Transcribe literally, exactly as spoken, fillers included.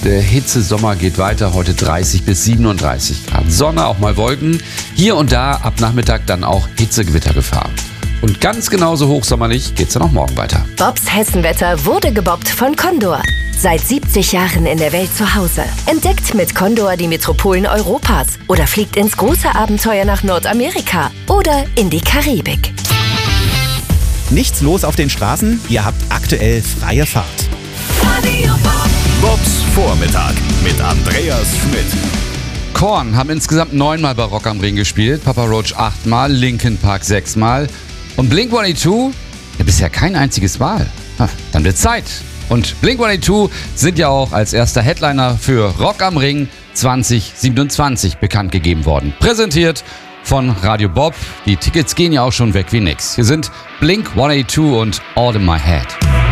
Der Hitzesommer geht weiter, heute dreißig bis siebenunddreißig Grad. Sonne, auch mal Wolken. Hier und da ab Nachmittag dann auch Hitzegewittergefahr. Und ganz genauso hochsommerlich geht's dann auch morgen weiter. Bobs Hessenwetter wurde gebobbt von Condor. Seit siebzig Jahren in der Welt zu Hause. Entdeckt mit Condor die Metropolen Europas. Oder fliegt ins große Abenteuer nach Nordamerika. Oder in die Karibik. Nichts los auf den Straßen? Ihr habt aktuell freie Fahrt. Radio Bob. Bobs Vormittag mit Andreas Schmidt. Korn haben insgesamt neunmal bei Rock am Ring gespielt, Papa Roach achtmal, Linkin Park sechsmal und Blink einundzwanzig ja, bisher kein einziges Mal. Ha, dann wird Zeit. Und Blink einundzwanzig sind ja auch als erster Headliner für Rock am Ring zwanzig siebenundzwanzig bekannt gegeben worden. Präsentiert von Radio Bob. Die Tickets gehen ja auch schon weg wie nix. Hier sind Blink einundzwanzig und All in My Head.